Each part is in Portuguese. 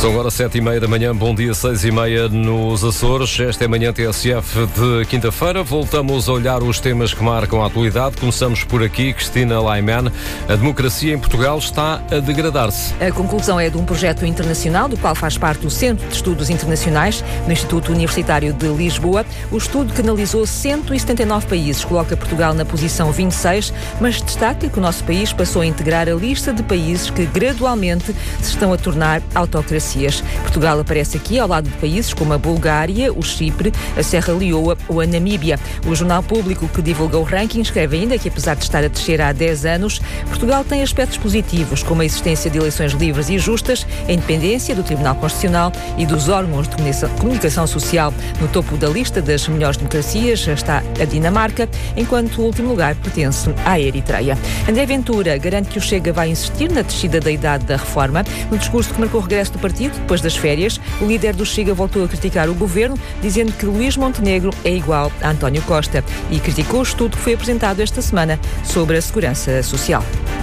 São agora 7h30 da manhã, bom dia, 6h30 nos Açores. Esta é a manhã TSF de quinta-feira. Voltamos a olhar os temas que marcam a atualidade. Começamos por aqui, Cristina Laiman. A democracia em Portugal está a degradar-se. A conclusão é de um projeto internacional, do qual faz parte o Centro de Estudos Internacionais, no Instituto Universitário de Lisboa. O estudo, que analisou 179 países, coloca Portugal na posição 26, mas destaca que o nosso país passou a integrar a lista de países que gradualmente se estão a tornar autocracias. Portugal aparece aqui ao lado de países como a Bulgária, o Chipre, a Serra Leoa ou a Namíbia. O Jornal Público, que divulga o ranking, escreve ainda que, apesar de estar a descer há 10 anos, Portugal tem aspectos positivos, como a existência de eleições livres e justas, a independência do Tribunal Constitucional e dos órgãos de comunicação social. No topo da lista das melhores democracias está a Dinamarca, enquanto o último lugar pertence à Eritreia. André Ventura garante que o Chega vai insistir na descida da idade da reforma. No discurso que marcou o regresso do partido depois das férias, o líder do Chega voltou a criticar o governo, dizendo que Luís Montenegro é igual a António Costa, e criticou o estudo que foi apresentado esta semana sobre a segurança social.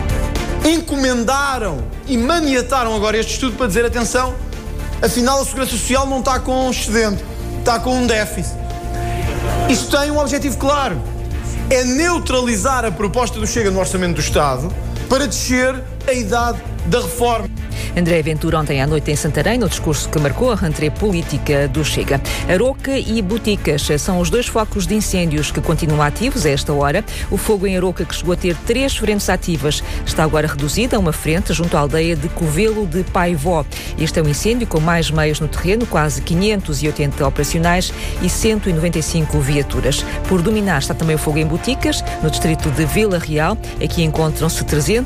Encomendaram e maniataram agora este estudo para dizer, atenção, afinal a segurança social não está com um excedente, está com um déficit. Isto tem um objetivo claro, é neutralizar a proposta do Chega no Orçamento do Estado para descer a idade da reforma. André Ventura, ontem à noite em Santarém, no discurso que marcou a rentrée política do Chega. Aroca e Boticas são os dois focos de incêndios que continuam ativos a esta hora. O fogo em Aroca, que chegou a ter 3 frentes ativas, está agora reduzido a uma frente junto à aldeia de Covelo de Paivó. Este é um incêndio com mais meios no terreno, quase 580 operacionais e 195 viaturas. Por dominar está também o fogo em Boticas, no distrito de Vila Real. Aqui encontram-se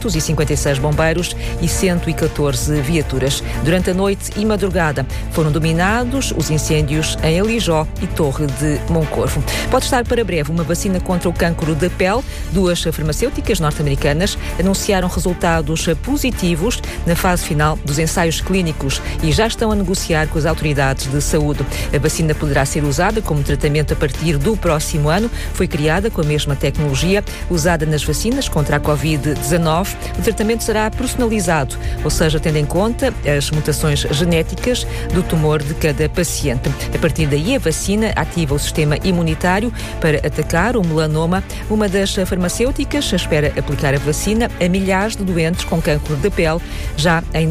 356 bombeiros e 114 viaturas. Durante a noite e madrugada foram dominados os incêndios em Alijó e Torre de Moncorvo. Pode estar para breve uma vacina contra o cancro da pele. 2 farmacêuticas norte-americanas anunciaram resultados positivos na fase final dos ensaios clínicos e já estão a negociar com as autoridades de saúde. A vacina poderá ser usada como tratamento a partir do próximo ano. Foi criada com a mesma tecnologia usada nas vacinas contra a Covid-19. O tratamento será personalizado, ou seja, tendo em conta as mutações genéticas do tumor de cada paciente. A partir daí, a vacina ativa o sistema imunitário para atacar o melanoma. Uma das farmacêuticas espera aplicar a vacina a milhares de doentes com cancro da pele já em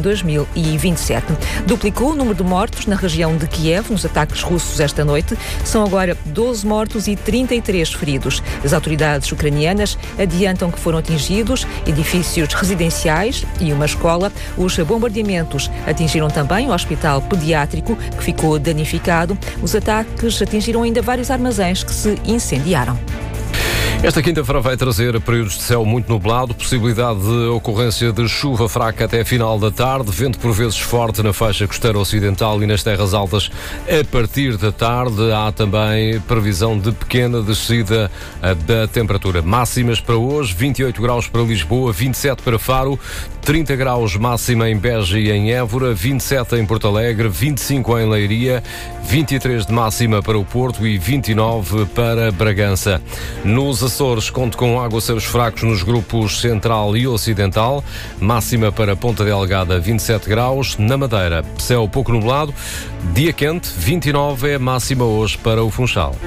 2027. Duplicou o número de mortos na região de Kiev nos ataques russos esta noite. São agora 12 mortos e 33 feridos. As autoridades ucranianas adiantam que foram atingidos edifícios residenciais e uma escola. Os bombardeamentos atingiram também o hospital pediátrico, que ficou danificado. Os ataques atingiram ainda vários armazéns que se incendiaram. Esta quinta-feira vai trazer períodos de céu muito nublado, possibilidade de ocorrência de chuva fraca até a final da tarde, vento por vezes forte na faixa costeira ocidental e nas terras altas a partir da tarde. Há também previsão de pequena descida da temperatura. Máximas para hoje, 28 graus para Lisboa, 27 para Faro, 30 graus máxima em Beja e em Évora, 27 em Porto Alegre, 25 em Leiria, 23 de máxima para o Porto e 29 para Bragança. Nos Açores, conto com aguaceiros fracos nos grupos central e ocidental, máxima para Ponta Delgada, 27 graus. Na Madeira, céu pouco nublado, dia quente, 29 é a máxima hoje para o Funchal.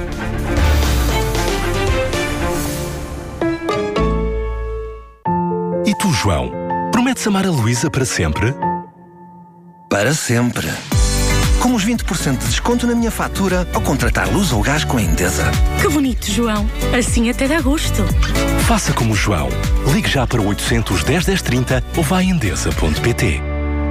E tu, João, prometes amar a Luísa para sempre? Para sempre. Com os 20% de desconto na minha fatura ao contratar luz ou gás com a Endesa. Que bonito, João. Assim até dá gosto. Faça como o João. Ligue já para o 810 1030 ou vá a endesa.pt.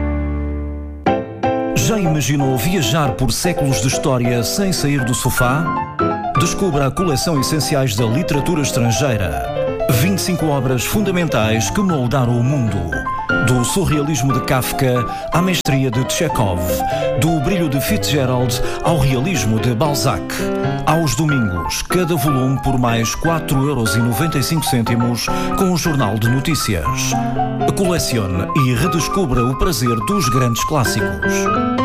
Já imaginou viajar por séculos de história sem sair do sofá? Descubra a coleção Essenciais da Literatura Estrangeira. 25 obras fundamentais que moldaram o mundo. Do surrealismo de Kafka à mestria de Chekhov, do brilho de Fitzgerald ao realismo de Balzac. Aos domingos, cada volume por mais 4,95€ com o Jornal de Notícias. Colecione e redescubra o prazer dos grandes clássicos.